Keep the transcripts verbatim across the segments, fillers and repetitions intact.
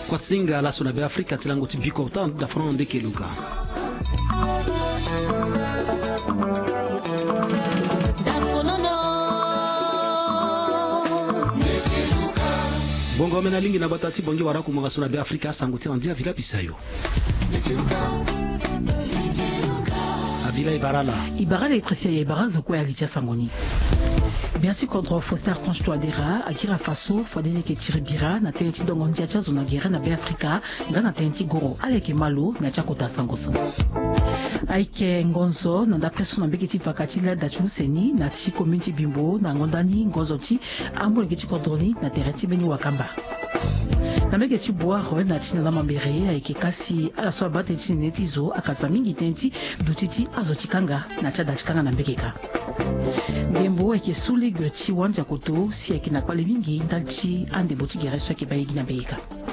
kwa singa la sona be Afrika tilango tibiko utan da fronde keluka bongo mena lingi na batati bongi waraku mwanga sona be Afrika sanguti andia vila pisayo avila ibarala ibarala electricien ya ibara zoko ya licha sangoni Merci contre Foster Archange Touadera, Akira Faso, Fadene Ketiribira, na Tenti Dongondia Chazo na Guerre na Afrika, na Tenti Goro, Aleke Malo, na Chakota Sangoso. Aike Ngonzo, na d'après son ambekiti vakati la dachu seni, na Chi Community Bimbo, na Ngondani, Ngozoti, Ambo Lekiti Kodroni, na Terenti Beni Wakamba. Na megeti boa roe na tina na mambere aike kasi ala so abate tina netizo akasamingi tenti dutiti azotikanga na chada tikanga na mbekeka. Dembo eke suli goti wanja koto si eke na kwale mingi ndalchi ande boti gereso eke bayigi na mbekeka.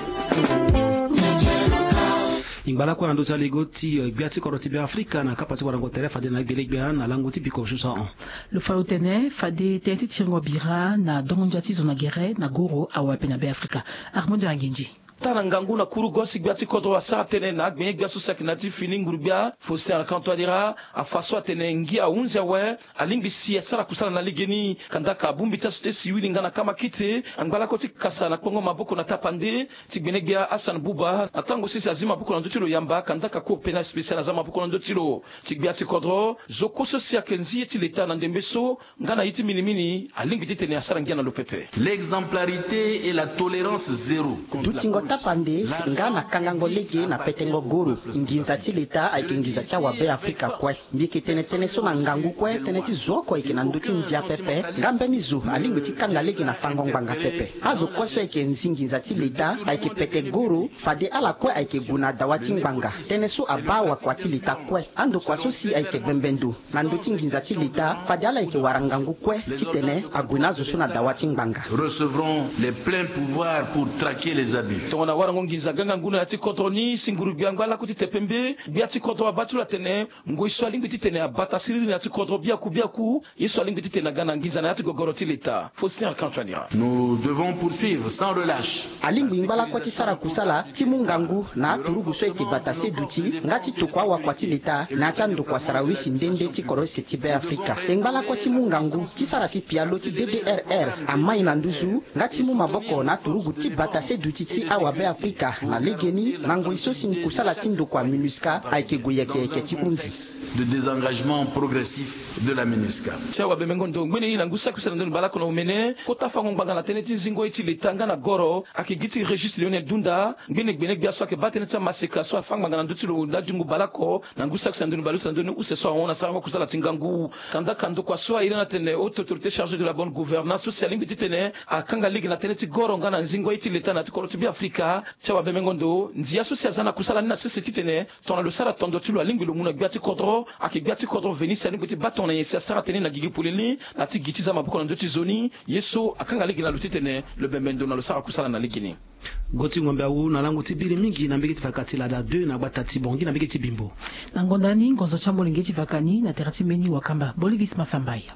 Ingbala kwa ndoza legoti biati koroti be Afrika na kapati warango tere fade na belegbe na langoti biko shusa on. Le fautene fade tenti tirengo bira na dongonjati zona gere na goro awape na be Afrika. Armando Angenji. Tarangangu na kuru gosi biati kodro wa sa tene na gbenye biasu sakinati feeling grubia Foster Archange Touadera a faso atene ngia unze we alimbi siya sara kusala na ligeni kandaka bumbi tasu te siwili ngana kama kite angbala koti kasa na kongo maboko na tapande tigbenye bia Hassan Buba na tango sisi azima buko na ndotilo yamba kandaka cour pénal spécial azama buko na ndotilo tigbiati kodro zoko sosia kenzi eti leta na ndembeso ngana iti minimini alimbi titene asara ngia na lopepe. L'exemplarité et la tolérance zéro contre tapande ngana kangango lege na petengo guru nginza tileta aikingiza cha wabe Afrika kwe mbiki tene tene so na ngangu kwe tene ti zoko ike na nduti njia pepe ngambe mizu alingwe ti kanga lege na fangongbanga pepe azo kwaso ike nzinginza tileta aike pete guru fade ala kwe aike guna dawati ngbanga tene so abawa kwa tileta kwe ando kwaso si aike bembendu na nduti nginza tileta fade ala ike warangangu kwe titene aguna zo so na dawati ngbanga recevront les pleins pouvoirs pour traquer les abus. Tongona warango ngiza ganga nguna ati kotroni singuru biangala kuti tepembe biati kodro abatu la tene ngo iso alingi titene abata sirili ati kodro biaku biaku iso alingi titene gana ngiza na ati gogoroti leta Foster Archange Touadera. Nous devons poursuivre sans relâche. Alingi ngala kwati sara kusala timu ngangu na turugu so eki batase duti ngati tukwa wa kwati leta na chandu kwa sarawisi ndende ti korosi tibe Afrika ngala kwati mungangu ti sara si pialo ti D D R R amai na nduzu ngati mu maboko na turugu ti batase duti ti awabe Afrika na legeni nango iso sin kusala tindo kwa MINUSCA aike goyeke eke ti unzi de désengagement progressif de la MINUSCA. Chawa bemengo ndo ngwene ina ngusa kusala ndo balako na umene kota fango mbanga na teneti nzingo eti letanga na goro akigiti registre Lionel Dunda ngwene gbene bia so ke batene tsa maseka so afanga na ndutilo la jungu balako na ngusa kusala ndo balusa ndo use so ona sanga kusala tingangu kanda kando kwa so ina na tene autorité chargée de la bonne gouvernance sociale ngiti tene akanga ligi na teneti goro ngana nzingo eti letana tikoro tibi Afrika chawa bemengo ndo ndia so si azana kusala na sese titene tona le sara tondo tilo alingi lo muna biati kodro akibiati kodro venisi alingi ti batona yesi sara tene na gigi pulini na ti giti za mabuko na ndoti zoni yeso akanga ligi na lutitene le bemendo na le sara kusala na ligini goti ngombe au na langu tibiri mingi na mbeki fakati la da deux na batati bongi na mbeki bimbo na ngondani ngozo chambo lingeti vakani na terati meni wakamba Bolivis Masambaya.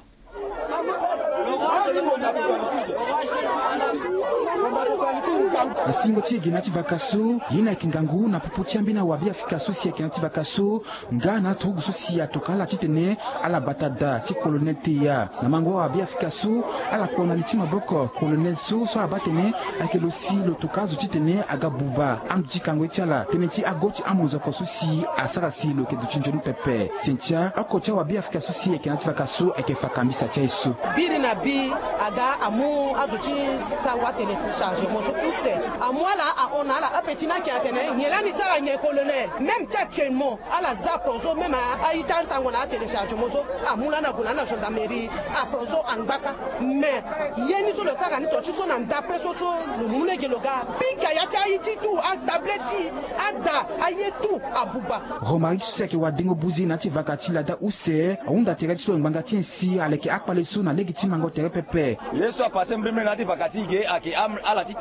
Singo tie genati vakaso yina kingangu na puputi ambina wabi Afrika sosia genati vakaso ngana tugu sosia tokala titene ala batada ti colonel Teya na mango wabi Afrika so ala kona litima boko colonel so so abatene akelosi lo tokazo titene agabuba andu tikango tiala teneti agoti amuzo ko sosi asara si lo ke duchinjoni pepe sentia akocha wabi Afrika sosia genati vakaso eke fakambisa chaiso biri na bi aga amu azuchi sangwa télécharger moto pousse à moi là à on a la apetina qui a tenu nyelani sala nye colonel même actuellement à la zaprozo même à itan sangona télécharger moto à mulana bulana gendarmerie à prozo angbaka mais yeni to le saka ni to chiso na d'après soso le mule geloga pika ya cha iti tout à tablette ada aye tout à buba Romari seke wa dingo buzi na ti vakati la da use unda tere so nganga tiensi aleke akpale so na legitima ngo tere pepe yeso a passé mbeme na ti vakati ge aki am ala ti télécharger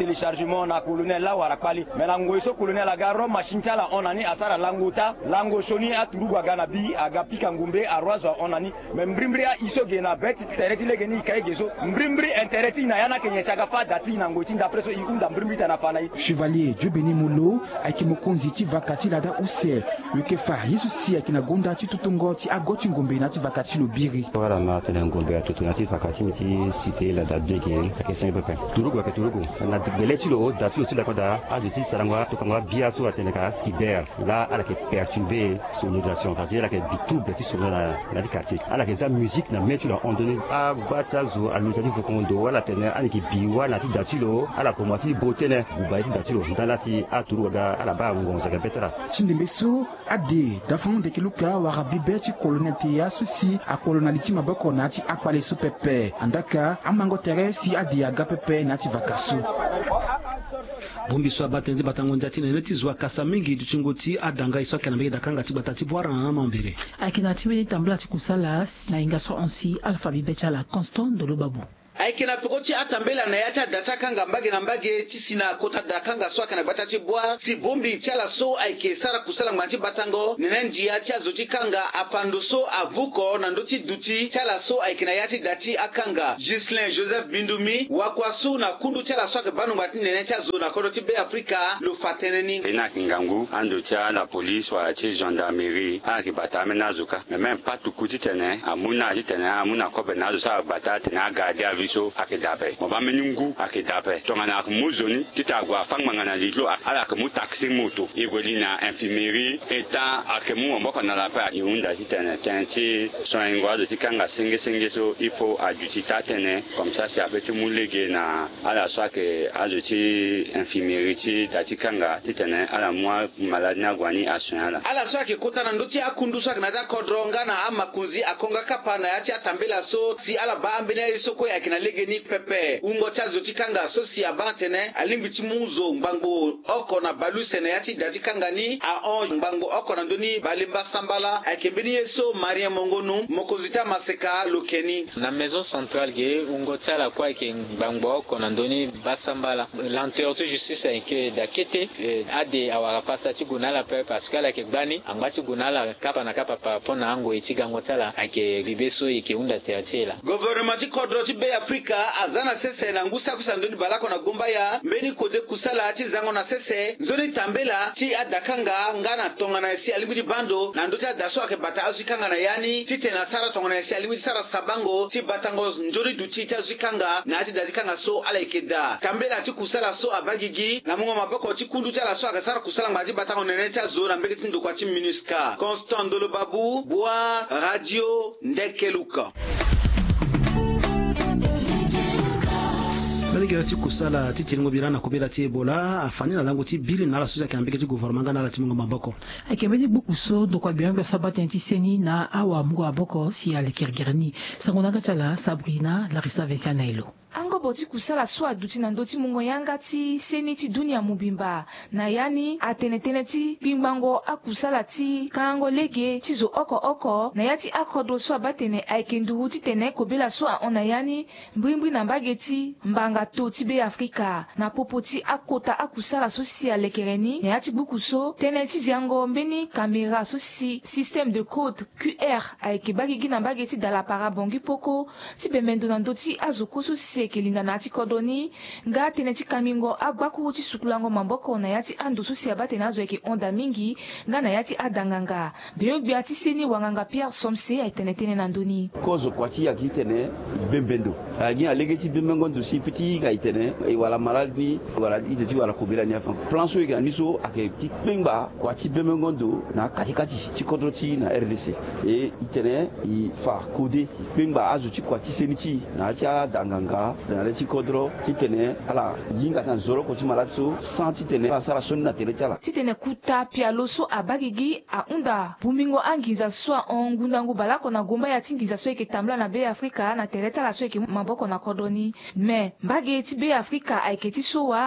effectivement na colonel la wara pali mais la ngoiso colonel la garo machinta la onani asara languta lango shoni aturuga gana bi aga pika ngumbe arwazo onani mais mbrimbri a iso gena bet tereti legeni kai geso mbrimbri intereti na yana kenye saka fa dati na ngoti ndapre so iunda mbrimbri tana fana Chevalier Jobeni Molo akimukonzi ti vakati lada use yukefa Yesu si akina gonda ti tutungoti agoti ngombe na ti vakati lobiri wala na tele ngombe atutuna ti vakati mi ti cité la da bege akesen pepe turugo ke turugo na bele ti lo da ti o ti la koda a de ti sarangwa to kangwa bia so atene ka cyber là ala ke perturber sonorisation c'est-à-dire la ke bitouble ti sonora na na di quartier ala ke za musique na metu la on donné a batsa zo a l'utadi vokondo wala tene ani ki biwa na ti da ti lo ala ko mati botene buba ti da ti lo ndala ti a turugo ga ala ba ngonza ga betara Chindembeso ade dafon de kiluka wara bibe ti colonel tia susi a coloneliti maboko na ti akpale su pepe andaka amango tere si ade aga pepe na ti vakasu Bumbi so abatende batango njati na neti zwa kasa mingi tuchingoti adanga iso kana mbege dakanga ti batati bwara na mambere akina timeni tambula ti kusala na ingaso onsi alpha bibe chala Constant de Lobabu aikena pekoti atambela na yacha dataka ngambage na mbage tisina kota dakanga swaka na batati bwa si bombi chala so aike sara kusala ngwanti batango nenenji ya cha zoti kanga afando so avuko na ndoti duti chala so aike na yati dati akanga Gislin Joseph Bindumi wakwasu na kundu chala swaka banu ngwati nene cha zo na kodoti be Afrika lo fateneni ina kingangu ando cha la police wa chi gendarmerie aki batame na zuka même pas tout kuti tene amuna tene amuna ko be na zo sa batate na garder avis so akedape moba menyungu akedape tongana kumuzoni kitagwa fangmangana litlo ala kumu taxi moto igolina infirmerie eta akemu mboko na lapa iunda titene tenti soingwa de tikanga senge senge so il faut ajuti tatene comme ça c'est avec mulege na ala swake ajuti infirmerie ti datikanga titene ala moi malade na gwani aswala ala swake kotana ndoti akundu swake na kodronga na amakunzi akonga kapana yati atambela so si ala ba ambene isoko yakina legeni pepe ungo chazo tikanga sosi abantene alimbiti muzo mbango oko na baluse na yati datikanga ni a on mbango oko na ndoni balimba sambala akembeni yeso Maria Mongonu mokozita maseka lokeni na maison centrale ge ungo tsala kwa ke mbango oko na ndoni basambala lenteur de justice ke dakete ade awara pasa ti gunala pe parce que la ke gbani angati gunala kapa na kapa pa pona ango etigango tsala ake ribeso ke unda teatiela gouvernement kodro ti be Afrika azana sese na ngusa kusandoni balako na gomba ya mbeni kode kusala ati zango na sese nzoni tambela ti adakanga ngana tonga na si alimuti bando na ndoti adaso ake bata azikanga na yani ti tena sara tonga na si alimuti sara sabango ti batango njori duti ti azikanga na ati dadikanga so ala ikeda tambela ti kusala so abagigi na mungo maboko ti kundu ti ala so ake sara kusala ngba ti batango nene ti azo na mbeke ti ndokwa ti minuska Constant de Lobabu Bois Radio Ndekeluka Maligera ti kusala ti tilingo birana kubira ti Ebola afani na lango ti bili na la suza kiambeke ti gouvernement na la ti mungo maboko akembeni buku so do kwa biango sabata ti seni na awa mungo aboko si ale kirgirani sangona kachala Sabrina Larissa Vincianailo ango boti kusala so aduti na ndoti mungo yanga ti seni ti dunia mubimba na yani atenetene ti bimbango akusala ti kango lege ti zo oko oko na yati akodo so abatene aikendu ti tene kobela so a ona yani mbrimbri na mbageti mbanga to ti be Afrika na popo ti akota akusala so si alekereni na yati buku so tene ti ziango mbeni kamera so si système de code Q R aike bagigi na mbageti dala parabongi poko ti bemendo na ndoti azoko so si kelinda na ti kodoni nga tene ti kamingo agbaku ti sukulango mamboko na yati ando so si abate na zo eke onda mingi nga na yati adanganga beyogbi ti seni wanganga Pierre Somse ay tene tene na ndoni kozo kwati ya kitene bembendo agi alege ti bembengo ndo si piti ga itene e wala maraldi wala ite ti wala kubira ni afa plan so ga niso ake ti pengba kwati bembengo ndo na kati kati ti kodro ti na R D C e itene i fa kode ti pengba azu ti kwati seni ti na ti adanganga na le ti kodro ti tene ala yinga tan zoro ko ti malatso sans ti tene la sara sonna tele chala ti tene kuta pialo so abagigi a unda bumingo angiza so ongundangu balako na gomba ya tingiza so eke tambla na be Afrika na tereta la so eke maboko na kodoni me mbage ti be Afrika aike ti so wa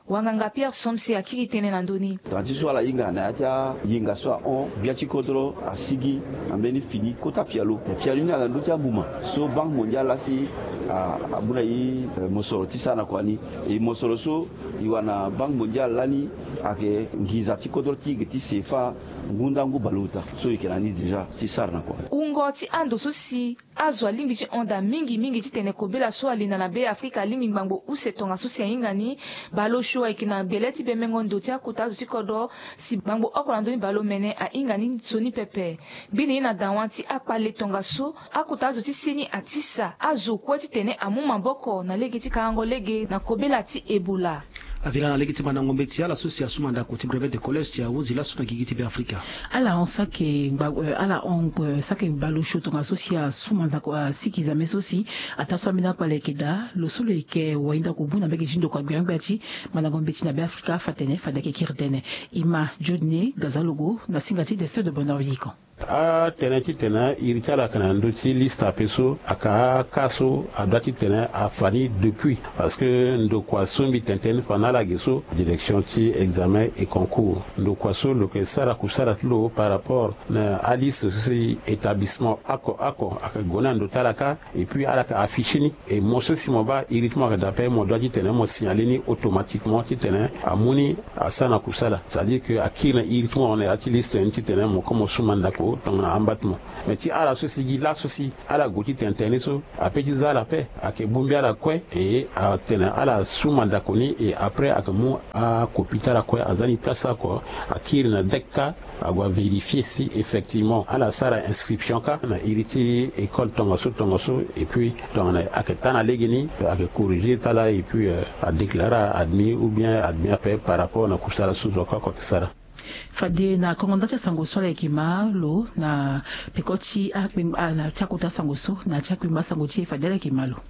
wanganga Pierre Somse akiri tene na ndoni transition ala yinga na atia yinga so on biachi kodro asigi ambeni fini kota pialo pialo ni ala ndotia buma so bank mondial asi abuna yi mosoro tisana kwani e mosoro so iwana bank mondial lani ake ngiza ti kodro ti giti sefa ngundangu baluta so ikenani deja si sarna kwa ungo ti ando so si azwa limbi ti onda mingi mingi ti tene kobela so alina na be Afrika limbi ngbango use tonga so si ingani balo show ikina beleti be mengo ndo ti akuta ti kodo si ngbango okola ndoni balo mene a ingani soni pepe bini na dawanti akpale tonga so akuta ti seni atisa azo kwati tene amu maboko na lege ti kango lege na kobela ti Ebola avila na legi ti bana ngombe ti ala association manda ko ti brevet de collège ti awu zila suna gigi ti be Afrika ala on sake ala on sake balo shoto nga association sumanda ko sikiza mesosi ataso mina pale keda lo solo ike wainda ko buna bege jindo kwa gbangba ti bana ngombe ti na be Afrika fatene fadake kirtene ima jodne gazalogo na singati destin de bonheur yiko a tene ti tene irita la kana ndo ti liste a peso aka kaso a dati tene a fani depuis parce que ndo kwa sombi tenten fana la geso direction ti examen et concours ndo kwa so lo ke sara ku sara tlo par rapport na alice si établissement ako ako aka gona ndo talaka et puis ala ka affiché ni et mo so si mo ba iritement d'appel mo doit ti tene mo signaler ni automatiquement ti tene amuni asana ku sala c'est à dire que akina iritement on est à ti liste ti tene mo comme sumanda ko tongna ambattement mais ti ala so sigi la so si ala goti tentene so apeti za la paix ake bumbi ala kwe et a tena ala sumanda koni et après akamu a kopita la kwe azani place ko akiri na dekka agwa vérifier si effectivement ala sara inscription ka na iriti école tongaso tongaso et puis tongna aketana legeni ake corriger tala et puis euh, a déclarer admis ou bien admis après par rapport na kusala suzo kwa kwa kisara fade na kongonda cha sangoso la ekima lo na pekoti a na chakuta sangoso na chakwimba sangochi fade la ekima lo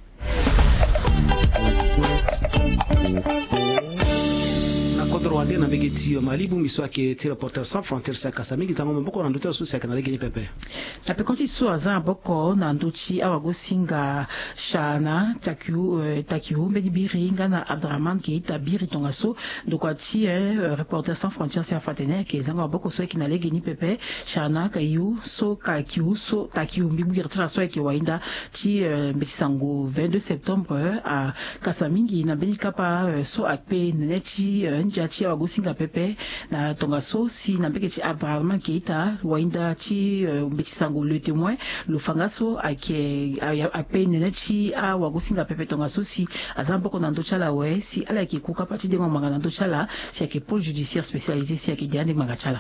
Rwanda na begeti malibu miswake ti reporter sans frontières sa kasamingi tango mboko na ndoto susi kana legeni pepe na pekoti so aza boko na ndochi awago singa shana takiu takiu mbedi biringa na Abdraman Keita biri tonga so ndokwa ti reporter sans frontières sa fatene ke zanga boko so kina legeni pepe shana kayu so kakiu so takiu mbibu gertra so ke wainda ti mbetisango vingt-deux septembre a kasamingi na benikapa so akpe nenechi nja ti awagosinga pepe na tonga so si na mbeke ti Abdraman Keita wainda ti mbetisango le témoin lo fanga so ake akpe nene ti awagosinga pepe tonga so si aza mboko na ndochala we si ala yeke kuka pati dengo manga na ndochala si yeke pôle judiciaire spécialisé si yeke diande manga chala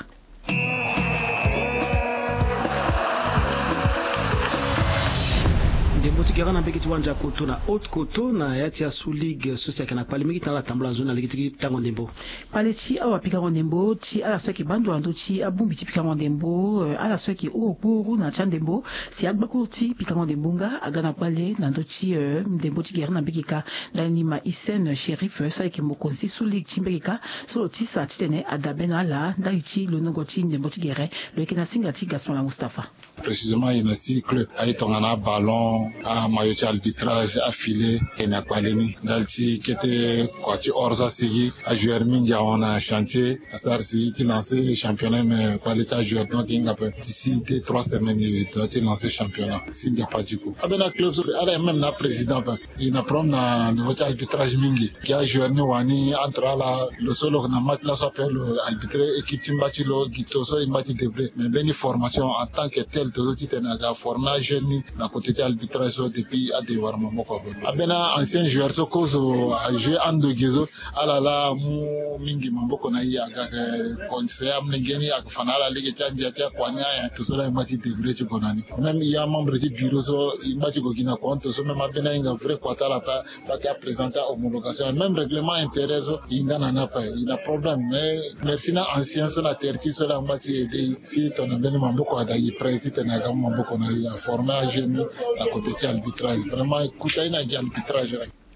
ndembo ti gara na mbeki ti wanja koto na haute koto na ya ti asu ligue so si ayeke na kpale mingi tala tambula zone na lege ti tango ndembo pale ti awa pikango ndembo ti ala so yeke bandu ando ti abungbi ti pikango ndembo ala so yeke ookpuru na ti andembo si agbako ti pikango ndembo nga aga na kpale na ndö ti ndembo ti gere na mbeki ka ndani ma isen shérif so ayeke mokonzi su ligue ti mbeki ka so lo ti sa ti tene adabe na ala ndali ti lonongo ti ndembo ti gere lo yeke na singa ti Gaspard la Moustapha précisément ina si club aye tongana ballon a mayo ti arbitrage affilé ene akpaleni ndali ti kete kua ti orza sigi ajoueur mingi aona chantier asara si ti lancé championnat mais kua le ti ajoueur donc hinga pe d'ici deux trois semaines e doit ti lancé championnat si ndia pa diko abena club so ala même na président pe ina prom na niveau ti arbitrage mingi ki ajoueur ni wani entre ala lo solo na match la so ape lo arbitré équipe ti mba ti lo gito so i mba ti debré mais beni formation en tant que tel tozo ti tene aga former jeune ni na côté ti arbitrage so depuis à des warma moko abena ancien joueur so kozo a joué ando gezo ala la mu mingi mamboko na iya aga conseil am ngeni ak fanala ligue changia cha kwanya to so la mati debré ci konani même il y a membre du bureau so mati go gina compte so même abena inga vrai kwata la pa pa ta présenter homologation même règlement intérieur so ingana na pa il a problème mais merci na ancien so na terti so la mati aider si ton abena mamboko ada yi prêt tenaga mamboko na ya former jeune à côté de l'arbitrage vraiment écoutez na arbitrage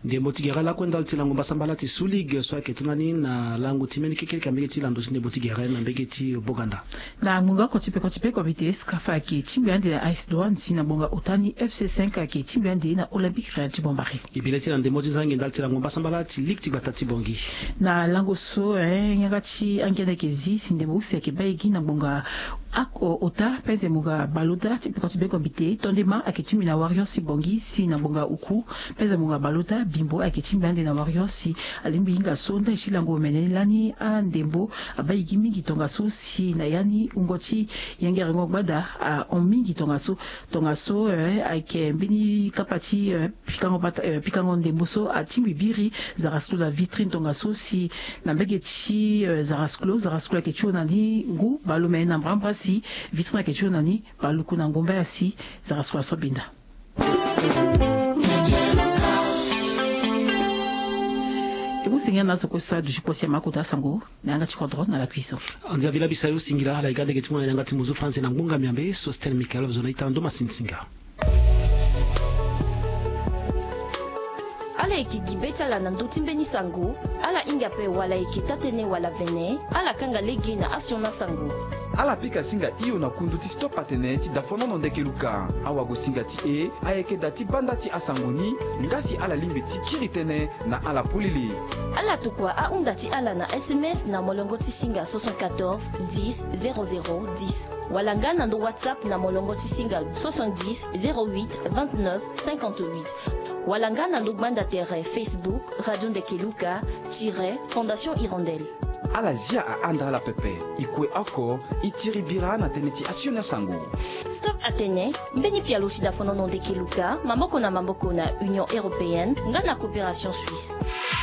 ndembo tigera la kwenda tilango basambala ti sulig so ke tunani na langu timeni kekeli kambege ti lando ndembo tigera na mbege ti boganda na ngunga ko tipe ko tipe ko vitesse kafa ki chimbiande na ice douane sina bonga utani F C cinq ki chimbiande na olympique real tibombari ibile ti na ndembo zangi ndal tilango basambala ti lig ti batati bongi na lango so eh nyanga chi angene ke zi sindembo usi ke baigi na bonga ako ota peze munga baluta tipe ko tipe ko bite tondema akichimbi na warriors si bongi si na bonga uku peze munga baluta bimbo akichimbi na warriors si alimbi inga sonda ishilango menelani a ndembo abaigi mingi tonga so si na yani ungoti yengere ngogbada a omingi tonga so tonga so eh, ake mbini kapati eh, pikango bata eh, pikango ndembo so a chimbi biri zarasklo la vitrine tonga so si na mbege chi eh, zarasklo zarasklo ke chona ni ngu balume na mbramba si vitrine ke chona ni baluku na ngomba ya si zarasklo so binda singa na soko sa du jiposia makuta sango na anga chikodro na la cuisson anza vila bisayo singira ala igade ke tuma nga timuzo France na ngunga miambe so stel Michael zona itando masinsinga ala ekidi becha la nando timbeni sango ala inga pe wala ekitatene wala vene ala kanga legi na asiona sango ala pika singa iyo na kundu ti stop atene ti dafono no ndeke luka awa go singa ti e ayeke da ti banda ti asangoni ngasi ala limbe ti kiri tene na ala polili ala tukua a unda ti ala na S M S na molongo ti singa soixante-quatorze dix zéro zéro dix wala nga na ndo WhatsApp na molongo ti singa soixante-dix zéro huit vingt-neuf cinquante-huit wala nga na ndo banda tere Facebook Radio Ndeke Luka tire Fondation Hirondelle ala zia a anda ala pepe ikue ako itiri bira na tene ti asiona sango Stop Atene mbeni pia lusi da fono no Ndeke Luka mamboko na mamboko na Union Européenne nga na coopération suisse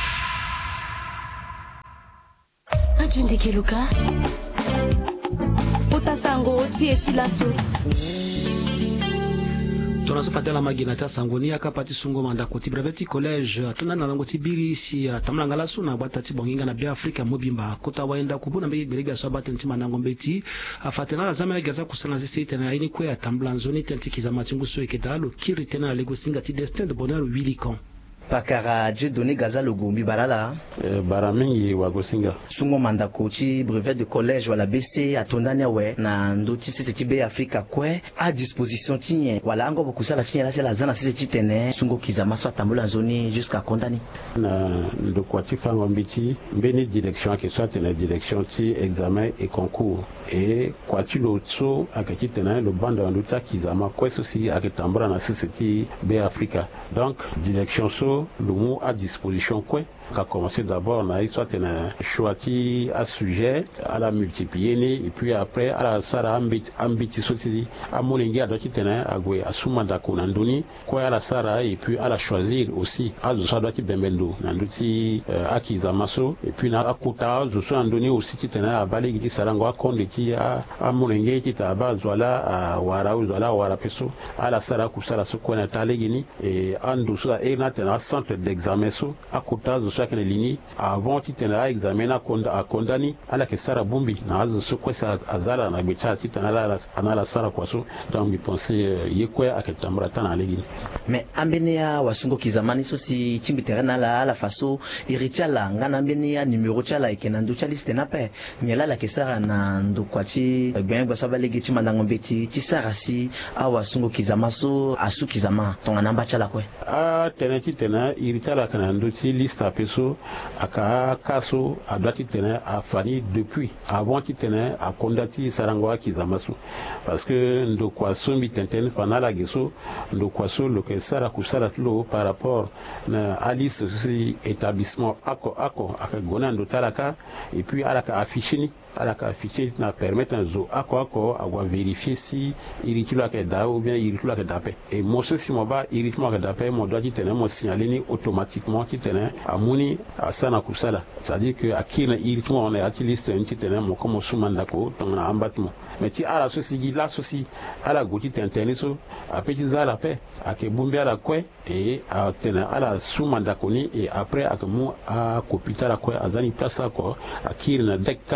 Radio Ndeke Luka Otasango ti eti laso tonazo patela magina ta sangoni akapati sungo manda koti breveti college tuna na lango tibiri si tamlanga la suna bata ti bonginga na bia Afrika mobimba kota waenda kubuna mbege belega so bata ntima nango mbeti afatena la zamana gerza kusana sisi tena ini kwe atambla nzoni tenti kizama tingu so eketalo kiri tena lego singa ti destin de bonheur Willicon pakara Dieudonné Gaza Logombi barala eh, baramingi wagosinga sungo manda kochi brevet de collège wala B C atondani we na ndoti sisi ti be Afrika kwe a disposition tinye wala ango bokusala tinye la sela zana sisi titene sungo kizama so atambula zoni jusqu'à condamné na ndo kwa ti fango mbiti mbeni direction ke soit na direction ti examen et concours et kwa ti lo tso akati tena le bando nduta kizama kwe sosi akitambura na sisi ti be Afrika donc direction so le mot à disposition quoi a commencé d'abord on a soit un choisi à sujet à la multiplier et puis après à la sara ambit ambiti soti à moningi à doki tena à gwe à sumanda ko nandoni quoi à la sara et puis à la choisir aussi à zo doki bembendo nanduti akiza maso et puis na akuta zo so andoni aussi qui tena à baligi ti sarango a konde ti à à moningi qui ta ba zola à wara ou zola wara peso à la sara ku sala so ko na talegini et ando so e na tena centre d'examen so akuta zo chaque ligne avant tu t'en examiner à condamner à la que Sarah Bumbi na ce quoi ça azala na bicha tu t'en ala anala Sarah quoi so donc il pensait yekwe akatambrata na legi mais ambenia wasungo kizamani so si timbi terena la la faso irichala ngana ambenia numéro chala ikenando chaliste na pe nyela la que Sarah na ndo kwachi bien kwa sababu legi timanda ngombeti ti Sarah si a wasungo kizamaso asu kizama tonga namba chala kwe a teneti tena irichala kanando ti liste a peso aka kaso adati tena a fani depuis avant qui tenait à condati sarangwa kizamasu parce que ndo kwa sombi tenten fanala geso ndo kwa so lo que sara kusala lo par rapport na alice si établissement ako ako aka gona ndo talaka et puis alaka affiché alaka affiché na permettre un zo ako ako agwa vérifier si iritula ke da ou bien iritula ke dape et moi si mo ba iritula ke dape mo doit tenir mo signaler ni automatiquement qui tenait à muni à sana kusala c'est-à-dire que akina iritula on est à liste un petit tenir mo comme soumanda ko tongana ambatmo mais ti ala so sigi la so si ala goti tenteni so a petit za la paix a ke bumbi ala kwe et a tenir ala soumanda koni et après a mu a kopita la kwe azani place ko akiri na dekka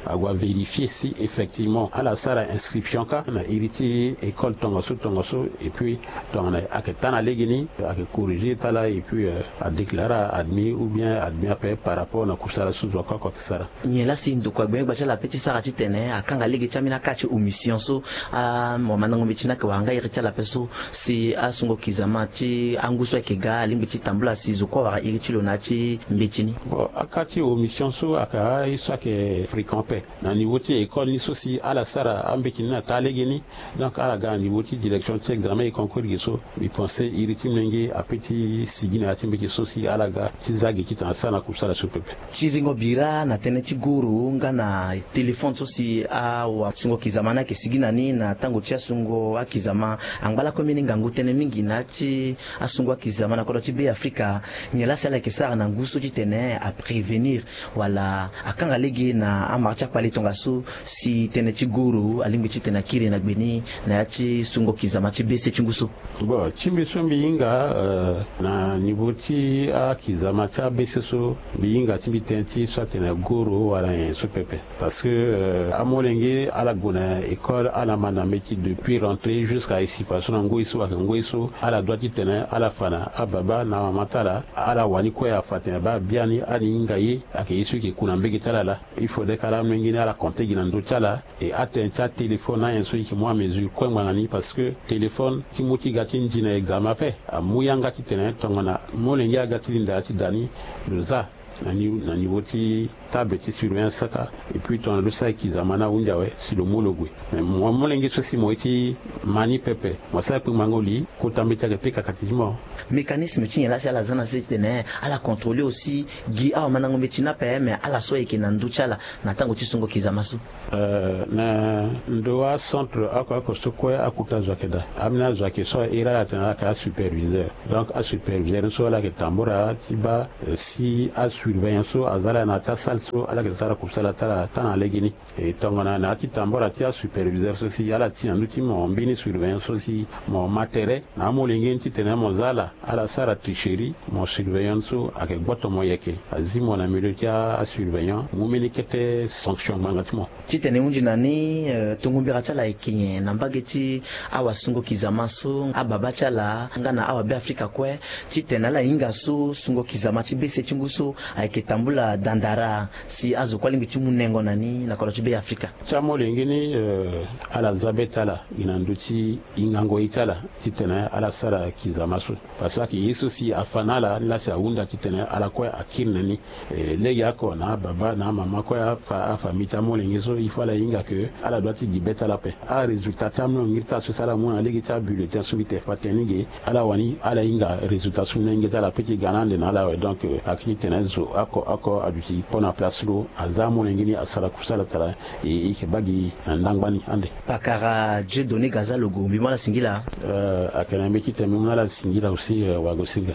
agwa vérifier si effectivement à la sala inscription ka na iriti école tongoso tongoso et puis ton aketana legini ake corriger tala et puis euh, a déclarer admis ou bien admis après par rapport na kusala suzwa kwa kwa kisara nyela sindu kwa gbe bacha la petit sara chitene akanga lege chamina kachi omission so a momanango michina ke wanga iricha la peso si asungo kizama chi anguswa kega limbi chitambula sizo kwa wa irichilo na chi mbechini bon akati omission so aka iswa ke fréquenté na niveau ti école ni so si ala sara ambekini na talegini donc ala ga niveau ti direction ti examen et concours giso mi pensé iriti menge a petit sigina ti mbeki so si ala ga ti zagi ti tan sana kusala so pepe chizingo bira na tene ti guru nga na telefone so si a wa sungo kizama na ke sigina ni na tango ti asungo akizama angbala ko mini ngangu tene mingi na ti asungo akizama na ko ti be Afrika nyela sala ke sara na nguso ti tene a prévenir wala akanga legi na amarcha pali tonga so si tene ti guru alingi ti tene kiri na gbeni na ti sungo kizama ti bese ti nguso bon chimbe so mbinga uh, na niveau ti akizama cha bese so mbinga ti bitenti so tene guru wala so pepe parce que euh, amolenge ala gona école ala mana meti depuis rentrée jusqu'à ici parce que ngoi so ngoi so ala doit tene ala fana ababa na mamatala ala wani ko ya fatena ba biani ani ngaye ake isu ki kuna mbegi talala il faut de kala mengine ala compter gina ndo tala et atteint cha téléphone na enso ki moi mesure ko ngani parce que téléphone ti muti gati njina examen pe amuyanga ti tene tongona molenge agati linda ti dani loza na niveau ti table ti surveillance ka et puis ton le sai kizamana unja we si le mologwe mais moi molenge so si mo ti mani pepe mo sai pu mangoli ko tambita ke pe kakatimo mécanisme ti la sala zana setene ala contrôler aussi gi a manango metina pe mais ala so yake na nduchala na tango ti sungo kizamasu euh na ndoa centre akwa ko so ko akuta zwakeda amina zwake so ira la tena ka superviseur donc a superviseur so la ke tambora ti ba si a surveillance so azala na ta sal so ala ke sara kusala tala tana legini e tongona na ti tambora ti a superviseur so si ala ti nduti mo mbini surveillance so si mo matere na mo lengin ti tena mo zala ala sara tricherie mo surveillant so ake gboto mo yeke azimo na militia a surveillant mo meni kete sanction mangatimo titene unji nani uh, tungumbira chala ikinye na mbageti awa sungo kizama so ababa chala ngana awa be Afrika kwe titene la inga so sungo kizama ti bese chinguso ake tambula dandara si azo kwalingi ti munengo nani na kolo ti be Afrika chamo lengini uh, ala zabetala inanduti ingango itala titene ala sara kizama so parce que yesu si afanala la sa unda titene ala kwa akinani e, legi ako na baba na mama kwa fa famita mo lengi so il faut la inga que ala doit di beta la pe a résultat tamno ngirta so sala mo na legi ta bulletin so bite fatenige ala wani ala inga résultat so ngeta la petit ganande na la donc akini tenezo ako ako aduti pona place lo azamo lengini asala kusala tala e ke bagi ndangbani ande pakara Dieu donné gaza logo mbimala singila euh akana meki temuna la singila aussi uh, wagosinga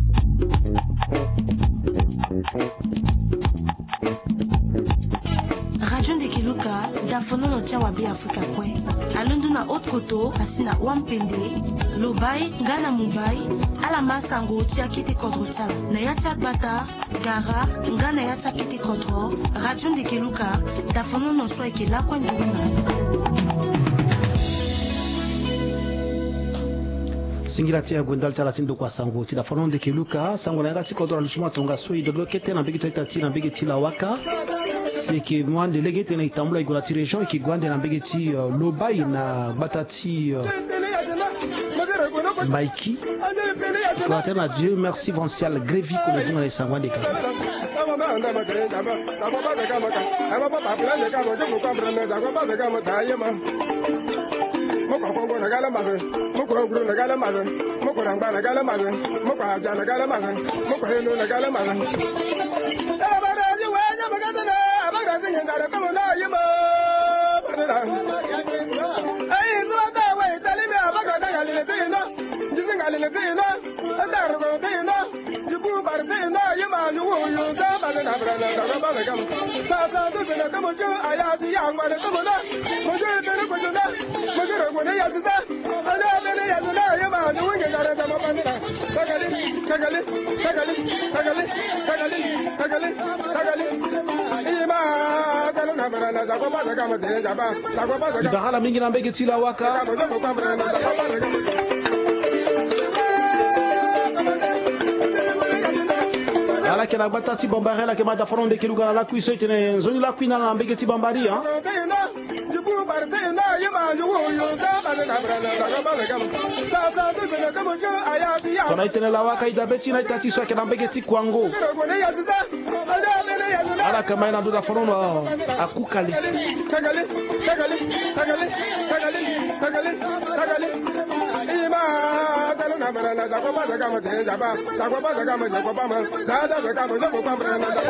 Radio Ndekeluka dafono no tia wabi Afrika kwe alundu na haute koto asina wampende lobai ngana mubai ala masango tia kiti kodro tia na yatia bata gara ngana yatia kiti kodro Radio Ndekeluka dafono no swa ikela kwa nduna singila tia gwendal tala tindo kwa sango tila fonon de keluka sango na ngati kodora lushuma tonga so idolo kete na bigi tata tina bigi tila waka c'est que moi de legete na itambula igola ti region ki gwande na bigi ti uh, lobai na batati uh, Maiki kwa tena Dieu merci Vincial Grévi ko le vina les sangwa de ka moko kongo na gala mabe moko nguru na gala mabe moko rangba na gala mabe moko aja na gala mabe moko helo na gala mabe e bara ji wanya magana na abara zinga ndara kama na yima bara ai zo da wai talimi abaka da galile tino jisinga lile tino ndara ko tino jibu bar tino yima yuwo yo sa bana na bara na da ba ga sa sa do na kama ju ayasi yangwa na kama na mo je tere ko ju na magara ko ne yasisa ana bene yasuna yama ni wenge gara da mabandira sagali sagali sagali sagali sagali sagali sagali ima galuna Ibahala mingi na mbege tila waka ala kena batati bombare la kema da foronde kiluga la kuiso itene zoni la kuina na mbege ti bambari ha sona itene la waka ida beti na itati so kena mbege ti kwango ala kama ina da foronde akukali tagali tagali tagali tagali tagali tagali ima daluna barana zakwa zakama te jaba zakwa zakama zakwa ma da da zakama zakwa barana